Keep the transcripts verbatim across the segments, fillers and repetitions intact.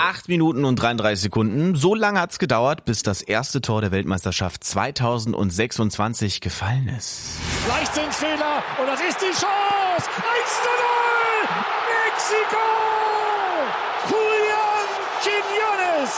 acht Minuten und dreiunddreißig Sekunden. So lange hat's gedauert, bis das erste Tor der Weltmeisterschaft zweitausendsechsundzwanzig gefallen ist. Leichtsinnsfehler und das ist die Chance. eins zu null Mexiko! Julián Quiñones!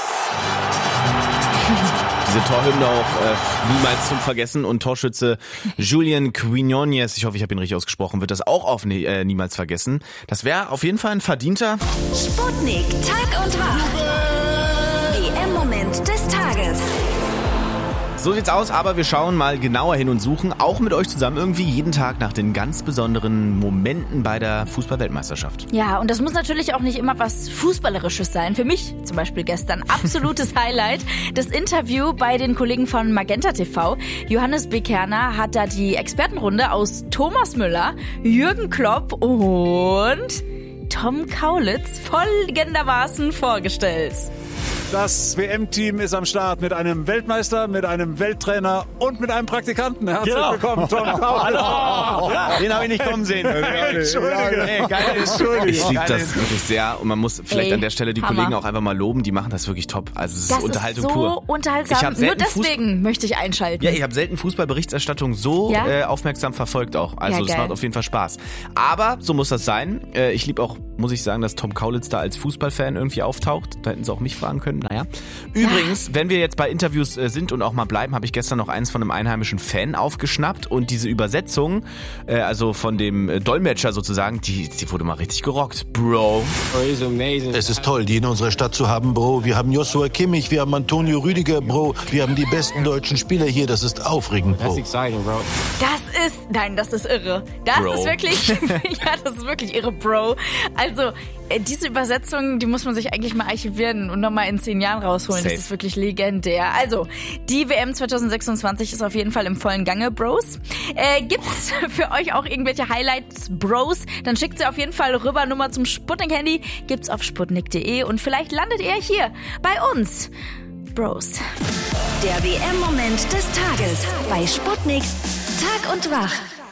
Diese Torhymne auch äh, niemals zum Vergessen und Torschütze Julián Quiñones, ich hoffe, ich habe ihn richtig ausgesprochen, wird das auch auf ne, äh, niemals vergessen. Das wäre auf jeden Fall ein verdienter Sputnik, Tag und Wach. W M-Moment des Tages. So sieht's aus, aber wir schauen mal genauer hin und suchen auch mit euch zusammen irgendwie jeden Tag nach den ganz besonderen Momenten bei der Fußball-Weltmeisterschaft. Ja, und das muss natürlich auch nicht immer was Fußballerisches sein. Für mich zum Beispiel gestern absolutes Highlight, das Interview bei den Kollegen von Magenta T V. Johannes B. Kerner hat da die Expertenrunde aus Thomas Müller, Jürgen Klopp und Tom Kaulitz folgendermaßen vorgestellt. Das W M-Team ist am Start mit einem Weltmeister, mit einem Welttrainer und mit einem Praktikanten. Herzlich genau. willkommen, Tom Kaulitz. Hallo! Ja, den habe ich nicht kommen sehen. Entschuldige. Ey, geil, Entschuldige. Ich liebe das wirklich sehr und man muss vielleicht Ey, an der Stelle die Hammer. Kollegen auch einfach mal loben, die machen das wirklich top. Also es ist Das Unterhaltung ist so pur. unterhaltsam. Ich hab Nur selten deswegen möchte ich einschalten. Ja, ich habe selten Fußballberichterstattung so Ja? äh, aufmerksam verfolgt auch. Also Ja, es geil. macht auf jeden Fall Spaß. Aber so muss das sein. Äh, ich liebe auch, muss ich sagen, dass Tom Kaulitz da als Fußballfan irgendwie auftaucht. Da hätten sie auch mich fragen können. Naja. Übrigens, wenn wir jetzt bei Interviews äh, sind und auch mal bleiben, habe ich gestern noch eins von einem einheimischen Fan aufgeschnappt und diese Übersetzung, äh, also von dem äh, Dolmetscher sozusagen, die, die wurde mal richtig gerockt. Bro. Es ist toll, die in unserer Stadt zu haben, Bro. Wir haben Joshua Kimmich, wir haben Antonio Rüdiger, Bro. Wir haben die besten deutschen Spieler hier. Das ist aufregend, Bro. Das ist, nein, das ist irre. Das Bro. ist wirklich, ja, das ist wirklich irre, Bro. Also, äh, diese Übersetzung, die muss man sich eigentlich mal archivieren und nochmal in zehn Jahren rausholen. Safe. Das ist wirklich legendär. Also, die W M zweitausendsechsundzwanzig ist auf jeden Fall im vollen Gange, Bros. Äh, gibt's für euch auch irgendwelche Highlights, Bros? Dann schickt sie auf jeden Fall rüber. Nummer zum Sputnik-Handy gibt's auf sputnik punkt de und vielleicht landet ihr hier bei uns. Bros. Der W M-Moment des Tages bei Sputnik, Tag und Wach.